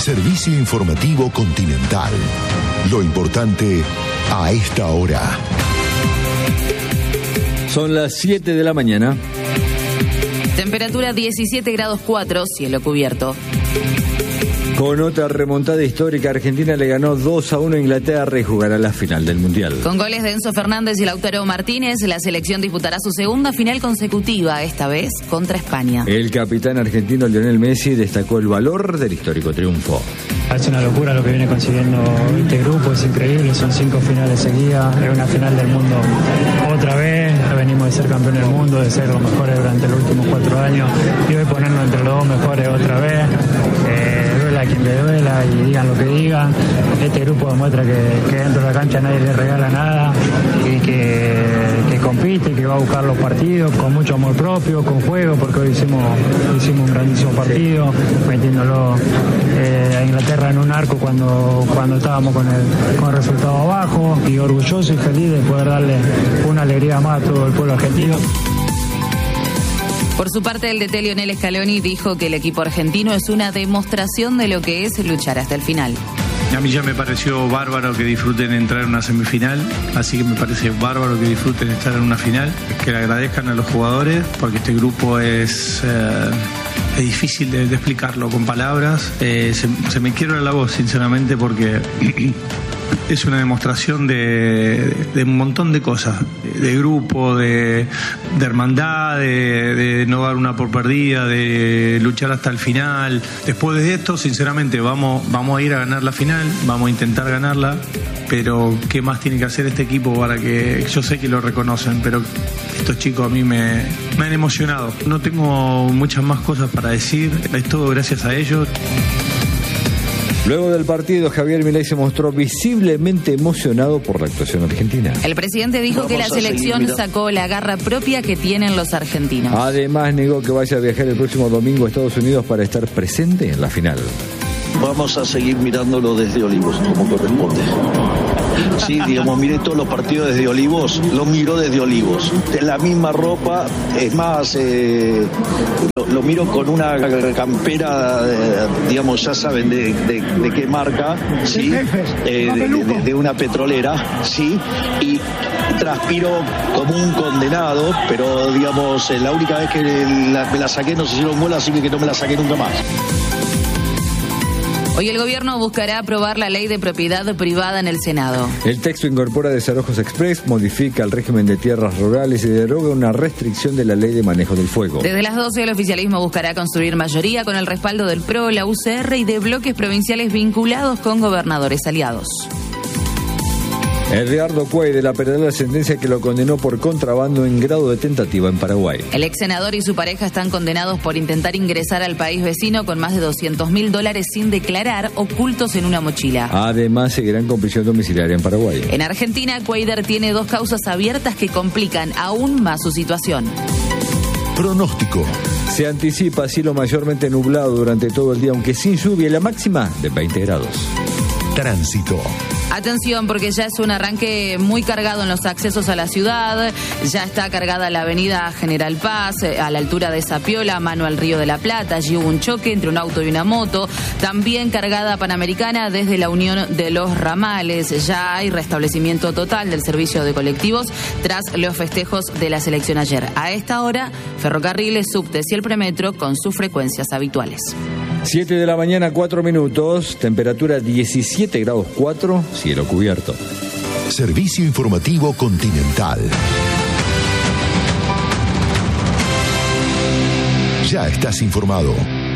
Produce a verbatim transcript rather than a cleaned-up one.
Servicio informativo Continental. Lo importante a esta hora. Son las siete de la mañana. Temperatura diecisiete grados cuatro, cielo cubierto. Con otra remontada histórica, Argentina le ganó dos a uno a Inglaterra y jugará la final del Mundial. Con goles de Enzo Fernández y Lautaro Martínez, la selección disputará su segunda final consecutiva, esta vez contra España. El capitán argentino Lionel Messi destacó el valor del histórico triunfo. Es una locura lo que viene consiguiendo este grupo, es increíble, son cinco finales seguidas, es una final del mundo otra vez, venimos de ser campeones del mundo, de ser los mejores durante los últimos cuatro años y hoy ponernos entre los dos mejores otra vez. Eh, duela a quien le duela y digan lo que digan, este grupo demuestra que, que dentro de la cancha nadie le regala nada y que, que compite, que va a buscar los partidos con mucho amor propio, con juego, porque hoy hicimos, hicimos un grandísimo partido, metiéndolo eh, a Inglaterra en un arco cuando, cuando estábamos con el, con el resultado abajo, y orgulloso y feliz de poder darle una alegría más a todo el pueblo argentino. Por su parte, el D T Lionel Scaloni dijo que el equipo argentino es una demostración de lo que es luchar hasta el final. A mí ya me pareció bárbaro que disfruten entrar en una semifinal, así que me parece bárbaro que disfruten estar en una final, que le agradezcan a los jugadores, porque este grupo es, eh, es difícil de, de explicarlo con palabras. Eh, se, se me quiebra la voz, sinceramente, porque es una demostración de, de un montón de cosas, de grupo, de, de hermandad, de, de no dar una por perdida, de luchar hasta el final. Después de esto, sinceramente, vamos, vamos a ir a ganar la final, vamos a intentar ganarla, pero ¿qué más tiene que hacer este equipo para que, yo sé que lo reconocen, pero estos chicos a mí me, me han emocionado. No tengo muchas más cosas para decir, es todo gracias a ellos. Luego del partido, Javier Milei se mostró visiblemente emocionado por la actuación argentina. El presidente dijo Vamos que la selección seguir, sacó la garra propia que tienen los argentinos. Además, negó que vaya a viajar el próximo domingo a Estados Unidos para estar presente en la final. Vamos a seguir mirándolo desde Olivos, como corresponde. Sí, digamos, miré todos los partidos desde Olivos, lo miro desde Olivos. De la misma ropa, es más, eh, lo, lo miro con una campera, eh, digamos, ya saben de, de, de qué marca, sí, eh, de, de, de una petrolera, sí, y transpiro como un condenado, pero digamos, la única vez que la, me la saqué nos hicieron bola, así que no me la saqué nunca más. Hoy el gobierno buscará aprobar la ley de propiedad privada en el Senado. El texto incorpora desalojos express, modifica el régimen de tierras rurales y deroga una restricción de la ley de manejo del fuego. Desde las doce el oficialismo buscará construir mayoría con el respaldo del P R O, la U C R y de bloques provinciales vinculados con gobernadores aliados. Edgardo Cuaidel apeló la sentencia que lo condenó por contrabando en grado de tentativa en Paraguay. El ex senador y su pareja están condenados por intentar ingresar al país vecino con más de doscientos mil dólares sin declarar, ocultos en una mochila. Además, seguirán con prisión domiciliaria en Paraguay. En Argentina, Cuaidel tiene dos causas abiertas que complican aún más su situación. Pronóstico. Se anticipa cielo mayormente nublado durante todo el día, aunque sin lluvia, y la máxima de veinte grados. Tránsito. Atención, porque ya es un arranque muy cargado en los accesos a la ciudad. Ya está cargada la avenida General Paz, a la altura de Zapiola, mano al Río de la Plata. Allí hubo un choque entre un auto y una moto. También cargada Panamericana desde la Unión de los Ramales. Ya hay restablecimiento total del servicio de colectivos tras los festejos de la selección ayer. A esta hora, ferrocarriles, subtes y el premetro con sus frecuencias habituales. siete de la mañana, cuatro minutos, temperatura diecisiete grados cuatro, cielo cubierto. Servicio informativo Continental. Ya estás informado.